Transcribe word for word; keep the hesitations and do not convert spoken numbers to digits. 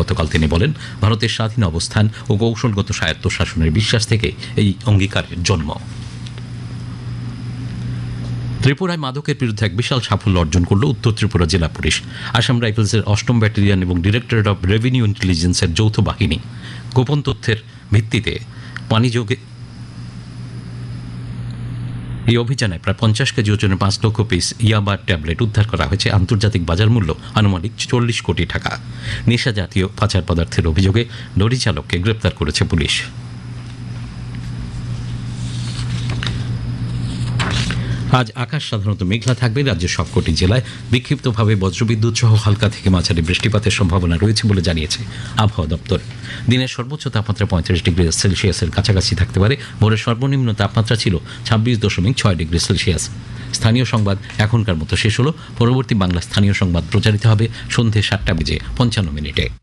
গতকাল তিনি বলেন, ভারতের স্বাধীন অবস্থান ও কৌশলগত স্বায়ত্তশাসনের বিশ্বাস থেকে এই অঙ্গীকারের জন্ম। ত্রিপুরায় মাদকের বিরুদ্ধে এক বিশাল সাফল্য অর্জন করল উত্তর ত্রিপুরা জেলা পুলিশ। আসাম রাইফেলসের অষ্টম ব্যাটালিয়ন এবং ডিরেক্টরেট অব রেভিনিউ ইন্টেলিজেন্সের যৌথ বাহিনী গোপন তথ্যের ভিত্তিতে পানিযোগে এই অভিযানে প্রায় পঞ্চাশ কেজি ওজনের পাঁচ লক্ষ পিস ইয়াবা ট্যাবলেট উদ্ধার করা হয়েছে। আন্তর্জাতিক বাজার মূল্য আনুমানিক চল্লিশ কোটি টাকা। নেশা জাতীয় পাচার পদার্থের অভিযোগে লরি চালককে গ্রেপ্তার করেছে পুলিশ। আজ আকাশ সাধারণত মেঘলা থাকবে। রাজ্যের সবকটি জেলায় বিক্ষিপ্তভাবে বজ্রবিদ্যুৎ সহ হালকা থেকে মাঝারি বৃষ্টিপাতের সম্ভাবনা রয়েছে বলে জানিয়েছে আবহাওয়া দপ্তর। দিনের সর্বোচ্চ তাপমাত্রা পঁয়ত্রিশ ডিগ্রি সেলসিয়াসের কাছাকাছি থাকতে পারে। ভোরের সর্বনিম্ন তাপমাত্রা ছিল ছাব্বিশ দশমিক ছয় ডিগ্রি সেলসিয়াস। স্থানীয় সংবাদ এখনকার মতো শেষ হলো। পরবর্তী বাংলা স্থানীয় সংবাদ প্রচারিত হবে সন্ধ্যে সাতটা বেজে পঞ্চান্ন মিনিটে।